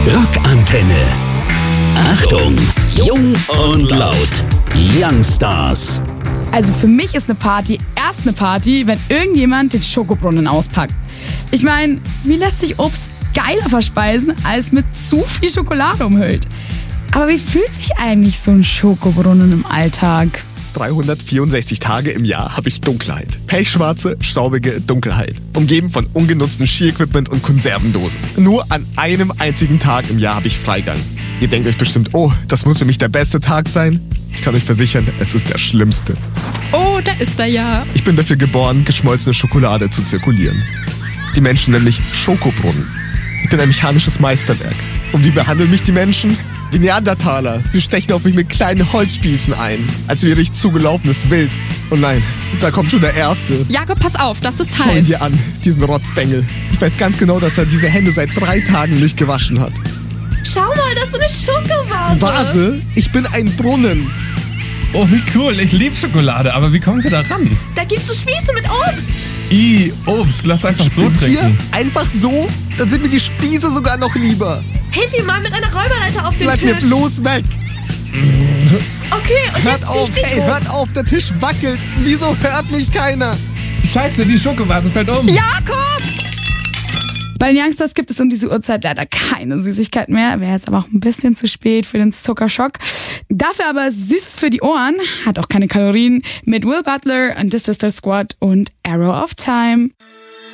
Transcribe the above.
Rockantenne. Achtung, jung und laut. Youngstars. Also für mich ist eine Party erst eine Party, wenn irgendjemand den Schokobrunnen auspackt. Ich meine, wie lässt sich Obst geiler verspeisen, als mit zu viel Schokolade umhüllt? Aber wie fühlt sich eigentlich so ein Schokobrunnen im Alltag? 364 Tage im Jahr habe ich Dunkelheit. Pechschwarze, staubige Dunkelheit. Umgeben von ungenutzten Ski-Equipment und Konservendosen. Nur an einem einzigen Tag im Jahr habe ich Freigang. Ihr denkt euch bestimmt, oh, das muss für mich der beste Tag sein. Ich kann euch versichern, es ist der schlimmste. Oh, da ist er ja. Ich bin dafür geboren, geschmolzene Schokolade zu zirkulieren. Die Menschen nennen mich Schokobrunnen. Ich bin ein mechanisches Meisterwerk. Und wie behandeln mich die Menschen? Wie Neandertaler. Sie stechen auf mich mit kleinen Holzspießen ein, als wäre ich zugelaufenes Wild. Und nein, da kommt schon der Erste. Jakob, pass auf, das ist Schau ihn heiß. dir an, diesen Rotzbengel. Ich weiß ganz genau, dass er diese Hände seit 3 Tagen nicht gewaschen hat. Schau mal, das ist so eine Schokowase. Vase? Ich bin ein Brunnen. Oh, wie cool. Ich liebe Schokolade, aber wie kommen wir da ran? Da gibt's so Spieße mit Obst. Obst, lass einfach so Spinnt ihr? trinken. Einfach so? Dann sind mir die Spieße sogar noch lieber. Hilf ihm mal mit einer Räuberleiter auf den Bleib Tisch. mir bloß weg. Okay, und Hört jetzt auf, zieh ich dich hey, hoch. hört auf, der Tisch wackelt. Wieso hört mich keiner? Scheiße, die Schokowase fällt um. Jakob! Bei den Youngsters gibt es um diese Uhrzeit leider keine Süßigkeiten mehr. Wäre jetzt aber auch ein bisschen zu spät für den Zuckerschock. Dafür aber Süßes für die Ohren, hat auch keine Kalorien, mit Will Butler and the Sister Squad und Arrow of Time.